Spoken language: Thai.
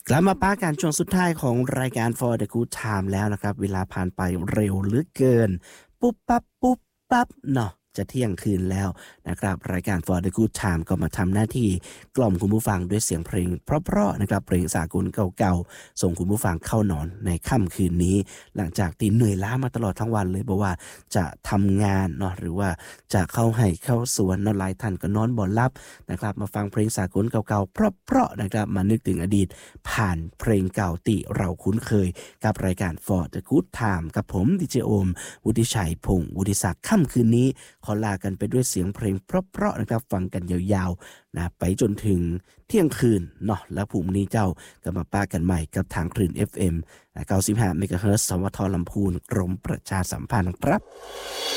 กลับมาป้ากันช่วงสุดท้ายของรายการ For the Good Time แล้วนะครับเวลาผ่านไปเร็วเหลือเกินปุ๊บปั๊บปุ๊บปั๊บเนาะจะเที่ยงคืนแล้วนะครับรายการ For the Good Time ก็มาทำหน้าที่กล่อมคุณผู้ฟังด้วยเสียงเพลงเพราะๆนะครับเพลงสากลเก่าๆส่งคุณผู้ฟังเข้านอนในค่ำคืนนี้หลังจากที่เหนื่อยล้ามาตลอดทั้งวันเลยบอกว่าจะทำงานเนาะหรือว่าจะเข้าให้เข้าสวนนอนหลายท่านก็นอนบ่หลับนะครับมาฟังเพลงสากลเก่าๆเพราะๆนะครับมานึกถึงอดีตผ่านเพลงเก่าที่เราคุ้นเคยกับรายการ For the Good Time กับผมดีเจโอมวุฒิชัยพงศ์วุฒิศักดิ์ค่ำคืนนี้ขอลากันไปด้วยเสียงเพลงเพราะๆนะครับฟังกันยาวๆนะไปจนถึงเที่ยงคืนเนาะแล้วพรุ่งนี้เจ้าก็มาป้ากันใหม่กับทางคลื่น FM 95 เมกะเฮิรตซ์ สวท.ลำพูนกรมประชาสัมพันธ์ครับ